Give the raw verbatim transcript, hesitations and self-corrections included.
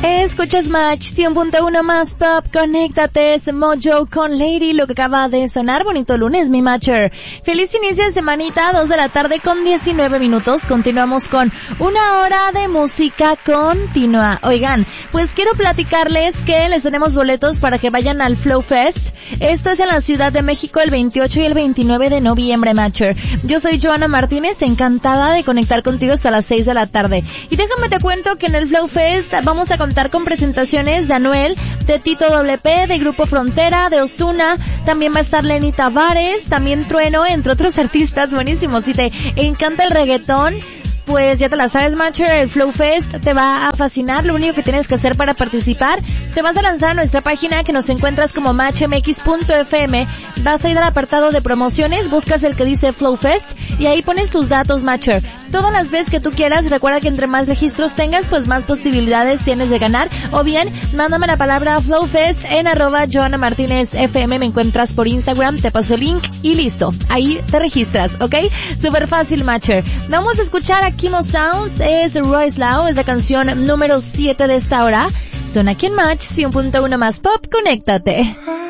Escuchas Match cien punto uno más Pop, conéctate, es Mojo con Lady, lo que acaba de sonar. Bonito lunes, mi Matcher. Feliz inicio de semanita, dos de la tarde con diecinueve minutos. Continuamos con una hora de música continua. Oigan, pues quiero platicarles que les tenemos boletos para que vayan al Flow Fest. Esto es en la Ciudad de México el veintiocho y el veintinueve de noviembre, Matcher. Yo soy Joana Martínez, encantada de conectar contigo hasta las seis de la tarde. Y déjame te cuento que en el Flow Fest vamos a contar con presentaciones de Anuel, de Tito W P, de Grupo Frontera, de Ozuna, también va a estar Lenny Tavares, también Trueno, entre otros artistas buenísimos. Si te encanta el reggaetón, pues ya te la sabes, Matcher, el Flow Fest te va a fascinar. Lo único que tienes que hacer para participar, te vas a lanzar a nuestra página que nos encuentras como match m x punto f m, vas a ir al apartado de promociones, buscas el que dice Flow Fest y ahí pones tus datos, Matcher. Todas las veces que tú quieras, recuerda que entre más registros tengas, pues más posibilidades tienes de ganar. O bien, mándame la palabra Flow Fest en arroba Joana Martínez F M, me encuentras por Instagram, te paso el link y listo. Ahí te registras, ¿ok? Súper fácil, Matcher. Vamos a escuchar a Kimo Sounds, es Royce Lau, es la canción número siete de esta hora. Suena aquí en Match cien punto uno más Pop, conéctate.